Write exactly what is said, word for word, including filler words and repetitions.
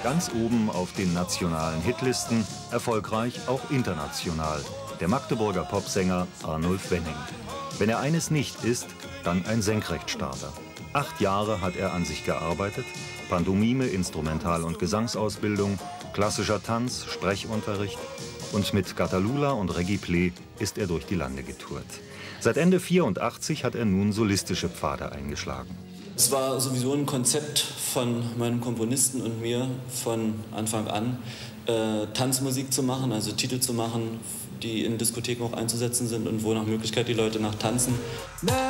Ganz oben auf den nationalen Hitlisten, erfolgreich auch international. Der Magdeburger Popsänger Arnulf Wenning. Wenn er eines nicht ist, dann ein Senkrechtstarter. Acht Jahre hat er an sich gearbeitet. Pantomime, Instrumental- und Gesangsausbildung, klassischer Tanz, Sprechunterricht. Und mit Gatalula und Reggie Play ist er durch die Lande getourt. Seit Ende vierundachtzig hat er nun solistische Pfade eingeschlagen. Es war sowieso ein Konzept von meinem Komponisten und mir von Anfang an, äh, Tanzmusik zu machen, also Titel zu machen, die in Diskotheken auch einzusetzen sind und wo nach Möglichkeit die Leute nach tanzen.